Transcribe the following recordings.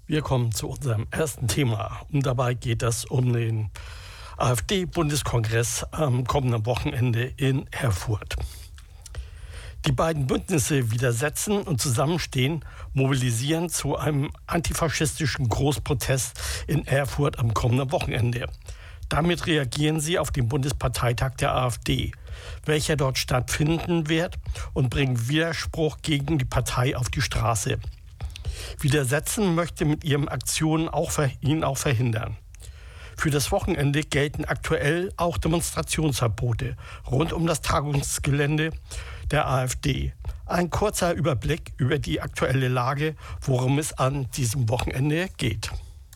Wir kommen zu unserem ersten Thema. Und dabei geht es um den AfD-Bundeskongress am kommenden Wochenende in Erfurt. Die beiden Bündnisse Widersetzen und Zusammenstehen mobilisieren zu einem antifaschistischen Großprotest in Erfurt am kommenden Wochenende. Damit reagieren sie auf den Bundesparteitag der AfD, welcher dort stattfinden wird, und bringen Widerspruch gegen die Partei auf die Straße. Widersetzen möchte mit ihren Aktionen ihn auch verhindern. Für das Wochenende gelten aktuell auch Demonstrationsverbote rund um das Tagungsgelände der AfD. Ein kurzer Überblick über die aktuelle Lage, worum es an diesem Wochenende geht.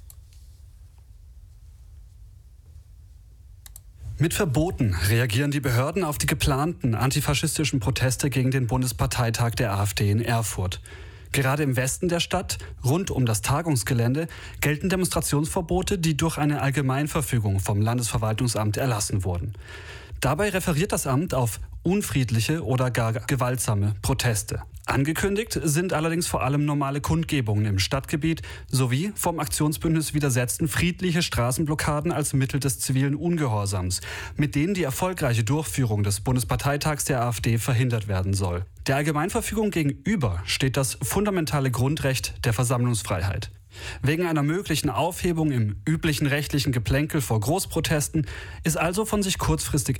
Mit Verboten reagieren die Behörden auf die geplanten antifaschistischen Proteste gegen den Bundesparteitag der AfD in Erfurt. Gerade im Westen der Stadt, rund um das Tagungsgelände, gelten Demonstrationsverbote, die durch eine Allgemeinverfügung vom Landesverwaltungsamt erlassen wurden. Dabei referiert das Amt auf unfriedliche oder gar gewaltsame Proteste. Angekündigt sind allerdings vor allem normale Kundgebungen im Stadtgebiet sowie vom Aktionsbündnis Widersetzen friedliche Straßenblockaden als Mittel des zivilen Ungehorsams, mit denen die erfolgreiche Durchführung des Bundesparteitags der AfD verhindert werden soll. Der Allgemeinverfügung gegenüber steht das fundamentale Grundrecht der Versammlungsfreiheit. Wegen einer möglichen Aufhebung im üblichen rechtlichen Geplänkel vor Großprotesten ist also von sich kurzfristig